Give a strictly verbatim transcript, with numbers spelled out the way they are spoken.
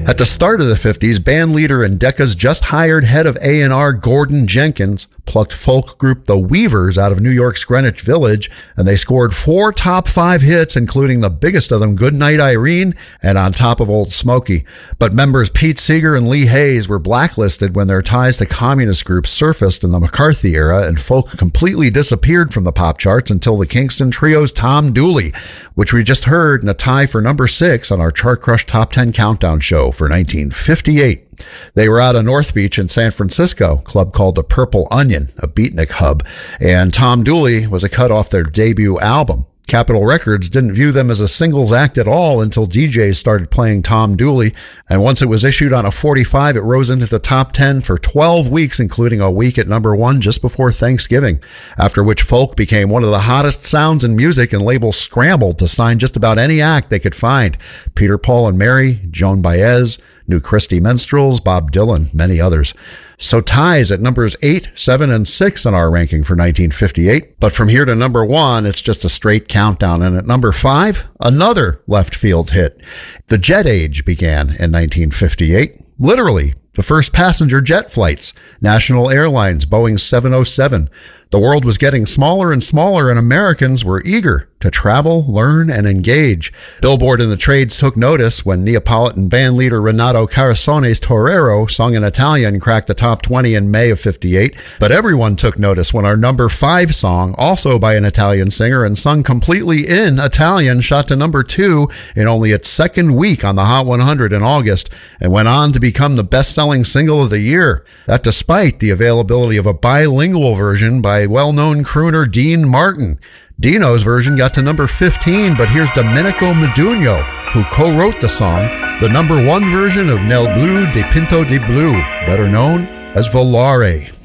At the start of the fifties, band leader and Decca's just-hired head of A and R, Gordon Jenkins, plucked folk group The Weavers out of New York's Greenwich Village, and they scored four top five hits, including the biggest of them, Goodnight Irene, and On Top of Old Smoky. But members Pete Seeger and Lee Hayes were blacklisted when their ties to communist groups surfaced in the McCarthy era, and folk completely disappeared from the pop charts until the Kingston Trio's Tom Dooley, which we just heard in a tie for number six on our Chart Crush Top ten Countdown show for nineteen fifty-eight. They were out of North Beach in San Francisco, a club called the Purple Onion, a beatnik hub, and Tom Dooley was a cut off their debut album. Capitol Records didn't view them as a singles act at all until D Js started playing Tom Dooley, and once it was issued on a forty-five, it rose into the top ten for twelve weeks, including a week at number one just before Thanksgiving, after which folk became one of the hottest sounds in music, and labels scrambled to sign just about any act they could find. Peter, Paul and Mary, Joan Baez, New Christie Minstrels, Bob Dylan, many others. So ties at numbers eight, seven, and six on our ranking for nineteen fifty-eight. But from here to number one, it's just a straight countdown. And at number five, another left field hit. The jet age began in nineteen fifty-eight. Literally, the first passenger jet flights. National Airlines, Boeing seven oh seven. The world was getting smaller and smaller, and Americans were eager to travel, learn, and engage. Billboard and the trades took notice when Neapolitan band leader Renato Carasone's Torero, sung in Italian, cracked the top twenty in May of fifty-eight. But everyone took notice when our number five song, also by an Italian singer and sung completely in Italian, shot to number two in only its second week on the Hot one hundred in August, and went on to become the best-selling single of the year. That despite the availability of a bilingual version by well-known crooner Dean Martin. Dino's version got to number fifteen, but here's Domenico Modugno, who co-wrote the song, the number one version of Nel Blu di Pinto di Blu, better known as Volare.